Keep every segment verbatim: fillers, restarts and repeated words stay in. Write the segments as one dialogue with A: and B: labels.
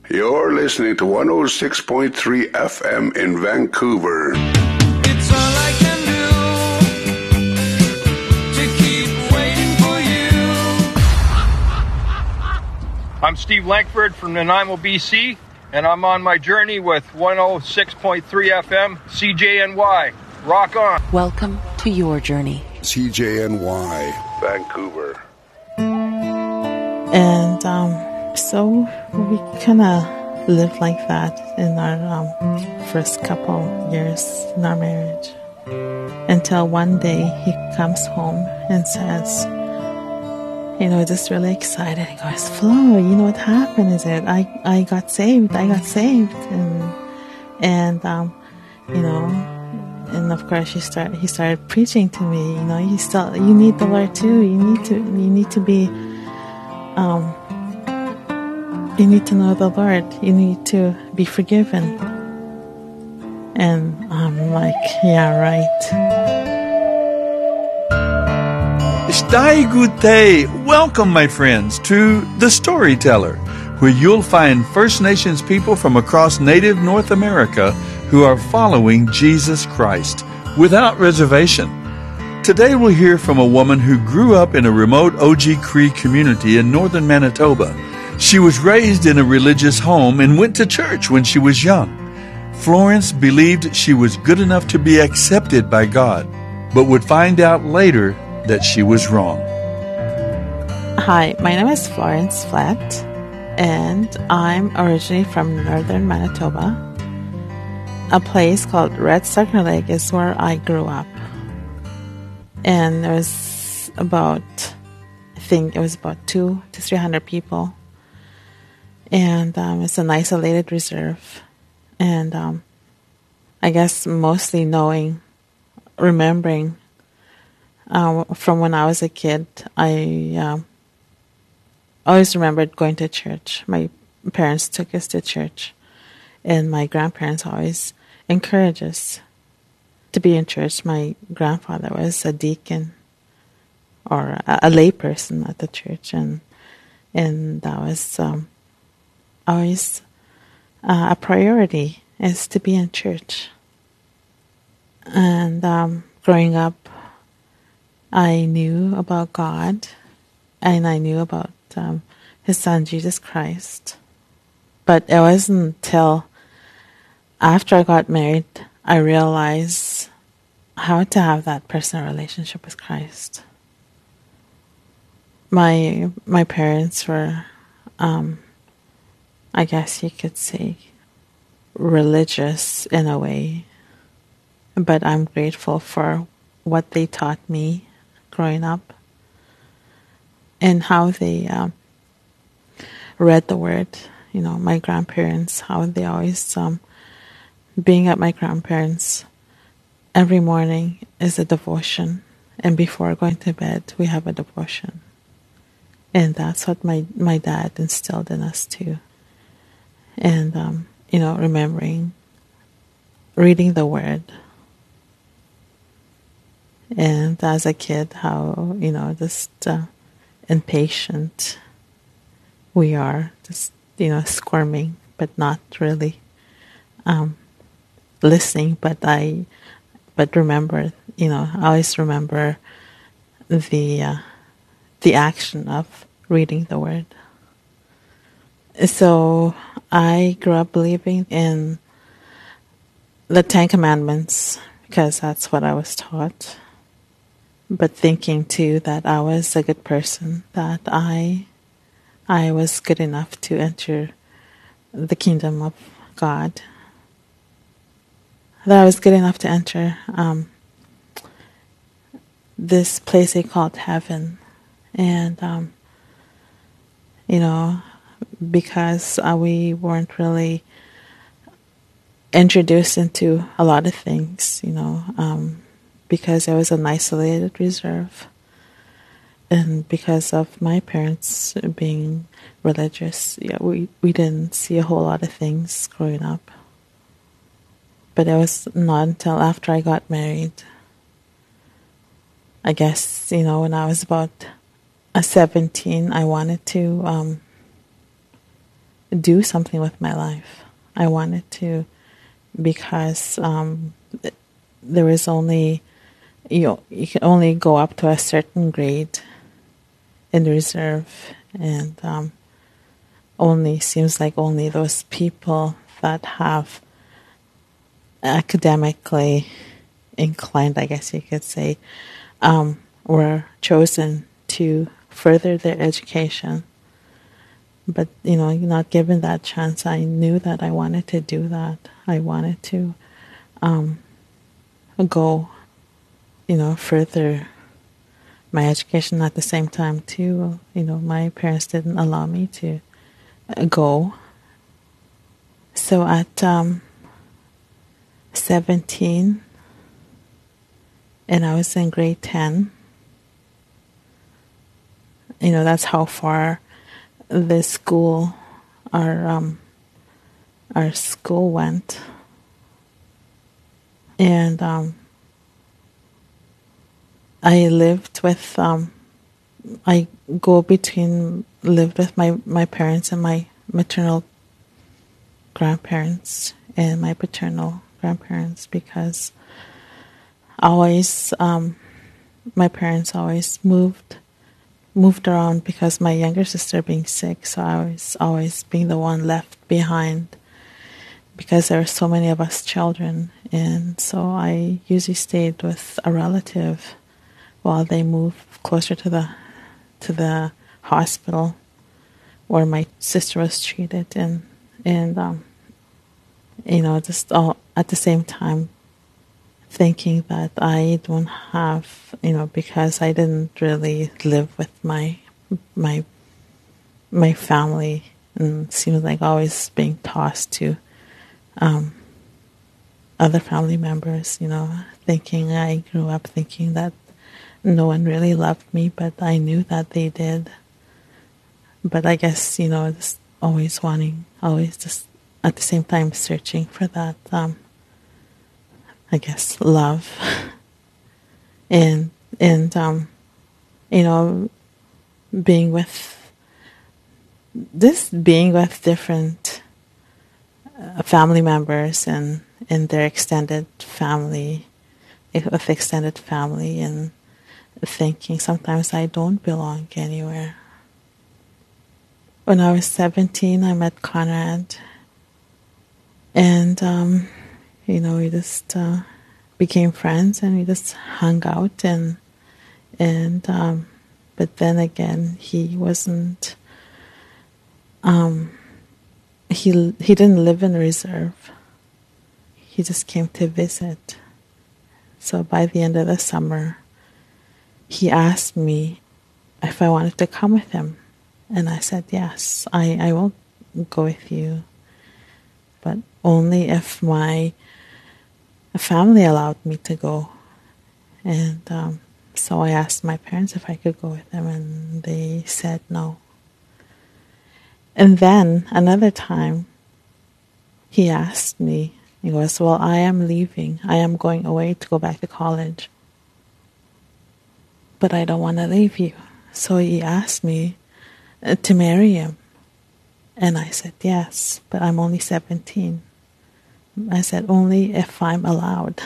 A: You're listening to one oh six point three F M in Vancouver.
B: It's all I can do to keep waiting for you.
C: I'm Steve Lankford from Nanaimo, B C, and I'm on my journey with one oh six point three F M C J N Y. Rock on.
D: Welcome to your journey.
A: C J N Y, Vancouver.
E: And um, so we kind of lived like that in our um, first couple years in our marriage. Until one day he comes home and says, you know, just really excited. He goes, Flo, you know what happened is it? I, I got saved. I got saved. And, and um, you know, and of course he started, he started preaching to me, you know, you still, you need the Lord too. You need to, you need to be, um, you need to know the Lord. You need to be forgiven. And I'm like, yeah, right.
F: Stai Gute. Welcome, my friends, to The Storyteller, where you'll find First Nations people from across native North America who are following Jesus Christ without reservation. Today we'll hear from a woman who grew up in a remote Oji Cree community in northern Manitoba. She was raised in a religious home and went to church when she was young. Florence believed she was good enough to be accepted by God, but would find out later that she was wrong.
E: Hi, my name is Florence Flatt, and I'm originally from northern Manitoba. A place called Red Sucker Lake is where I grew up. And there was about, I think it was about two to three hundred people. And um, it's an isolated reserve. And um, I guess mostly knowing, remembering uh, from when I was a kid, I uh, always remembered going to church. My parents took us to church. And my grandparents always encouraged us to be in church. My grandfather was a deacon or a, a lay person at the church, and and that was um, always uh, a priority, is to be in church. And um, growing up, I knew about God, and I knew about um, His Son Jesus Christ. But it wasn't until after I got married I realized how to have that personal relationship with Christ. My my parents were, um, I guess you could say, religious in a way, but I'm grateful for what they taught me growing up and how they um, read the Word. You know, my grandparents, how they always, um, being at my grandparents' every morning is a devotion, and before going to bed we have a devotion, and that's what my my dad instilled in us too. And um, you know, remembering reading the Word, and as a kid, how, you know, just uh, impatient we are, just, you know, squirming, but not really um, listening. But I. But remember, you know, I always remember the uh, the action of reading the Word. So I grew up believing in the Ten Commandments because that's what I was taught. But thinking too that I was a good person, that I I was good enough to enter the kingdom of God. That I was good enough to enter um, this place they called heaven. And, um, you know, because uh, we weren't really introduced into a lot of things, you know, um, because it was an isolated reserve. And because of my parents being religious, yeah, we, we didn't see a whole lot of things growing up. But it was not until after I got married, I guess, you know, when I was about uh, seventeen, I wanted to um, do something with my life. I wanted to, because um, there was only, you know, you can only go up to a certain grade in reserve, and um, only seems like only those people that have academically inclined, I guess you could say, um, were chosen to further their education. But, you know, not given that chance, I knew that I wanted to do that. I wanted to um, go, you know, further my education. At the same time, too, you know, my parents didn't allow me to uh, go. So at um, seventeen, and I was in grade ten, you know, that's how far the school, our um, our school went, and um, I lived with um, I go between lived with my, my parents and my maternal grandparents and my paternal grandparents, because always um, my parents always moved. moved around because my younger sister being sick, so I was always being the one left behind because there were so many of us children, and so I usually stayed with a relative while they moved closer to the to the hospital where my sister was treated, and and um, you know, just all at the same time thinking that I don't have, you know, because I didn't really live with my my my family, and it seems like always being tossed to um, other family members, you know, thinking I grew up thinking that no one really loved me, but I knew that they did. But I guess, you know, just always wanting, always just at the same time searching for that um, I guess, love. and, and um, you know, being with, this being with different uh, family members and, and their extended family, with extended family, and thinking sometimes I don't belong anywhere. When I was seventeen, I met Conrad, and, um, you know, we just uh, became friends, and we just hung out, and and um, but then again, he wasn't. Um, he he didn't live in reserve. He just came to visit. So by the end of the summer, he asked me if I wanted to come with him, and I said yes. I I will go with you, but only if my family allowed me to go. And um, so I asked my parents if I could go with them, and they said no. And then another time, he asked me, he goes, well, I am leaving. I am going away to go back to college, but I don't want to leave you. So he asked me uh, to marry him. And I said yes, but I'm only seventeen. I said, only if I'm allowed.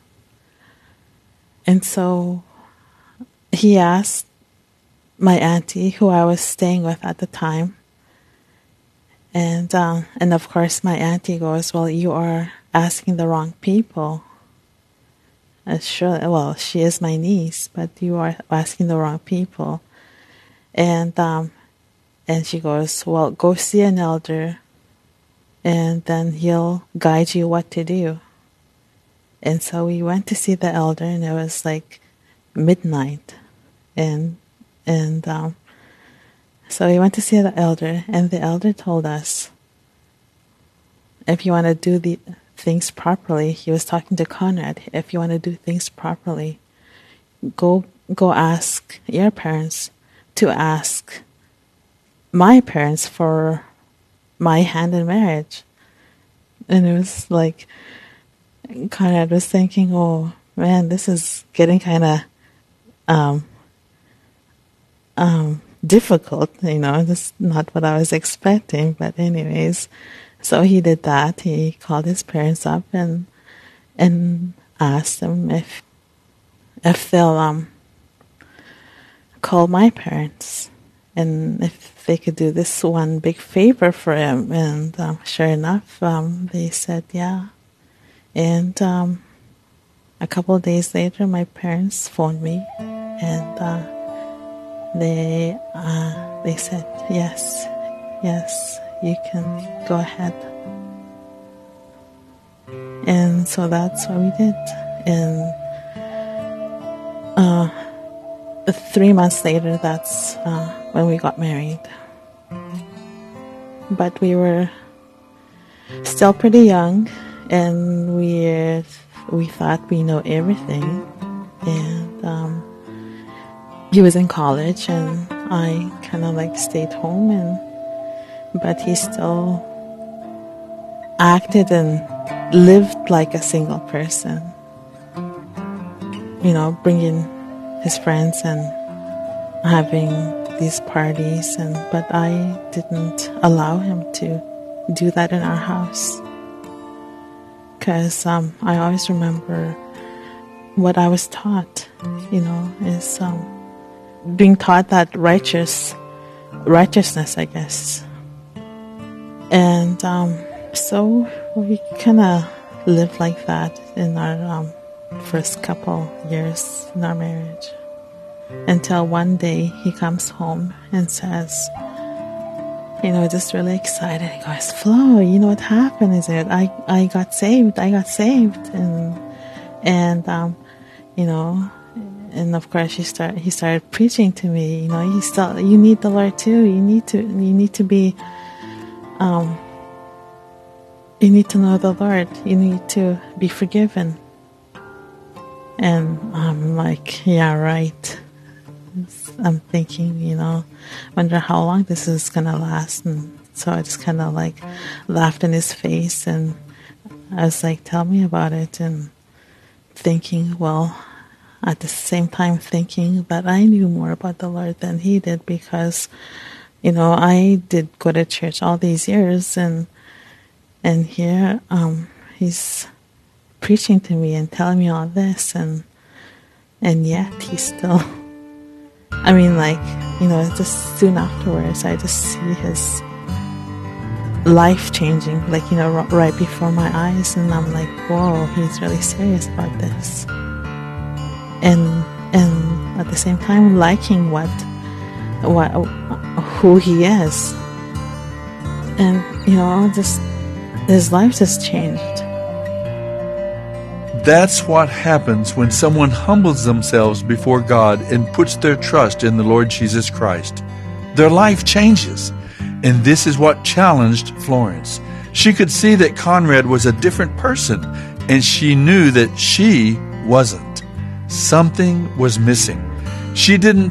E: And so he asked my auntie, who I was staying with at the time, and um, and of course my auntie goes, well, you are asking the wrong people. Uh, sure, well, she is my niece, but you are asking the wrong people. And um, and she goes, well, go see an elder, and then he'll guide you what to do. And so we went to see the elder, and it was like midnight. And and um, so we went to see the elder, and the elder told us, if you want to do the things properly, he was talking to Conrad, if you want to do things properly, go go ask your parents to ask my parents for my hand in marriage. And it was like, Conrad was thinking, oh man, this is getting kind of um, um, difficult, you know, that's not what I was expecting. But anyways, so he did that. He called his parents up and and asked them if if they'll um call my parents and if they could do this one big favor for him. And um, sure enough, um, they said yeah. And um, a couple of days later, my parents phoned me, and uh, they uh, they said yes, yes, you can go ahead. And so that's what we did. And uh, three months later, that's uh, when we got married. But we were still pretty young, and we we thought we know everything. And um, he was in college, and I kind of like stayed home, and but he still acted and lived like a single person, you know, bringing his friends and having these parties, and but I didn't allow him to do that in our house, because um, I always remember what I was taught, you know, is um, being taught that righteous righteousness, I guess. And um, so we kind of lived like that in our um, first couple years in our marriage, until one day he comes home and says, you know, just really excited. He goes, Flo, you know what happened? Is it I, I got saved. I got saved. And, and, um, you know, and of course he start, he started preaching to me, you know, you still, you need the Lord too. You need to, you need to be, um, you need to know the Lord. You need to be forgiven. And I'm like, yeah, right. I'm thinking, you know, wonder how long this is going to last. And so I just kind of like laughed in his face, and I was like, tell me about it. And thinking, well, at the same time thinking that I knew more about the Lord than he did, because, you know, I did go to church all these years, and and here um, he's preaching to me and telling me all this, and and yet he's still, I mean, like, you know, just soon afterwards, I just see his life changing, like, you know, r- right before my eyes, and I'm like, whoa, he's really serious about this. And and at the same time, liking what, what, who he is, and you know, just his life just changed.
F: That's what happens when someone humbles themselves before God and puts their trust in the Lord Jesus Christ. Their life changes. And this is what challenged Florence. She could see that Conrad was a different person, and she knew that she wasn't. Something was missing. She didn't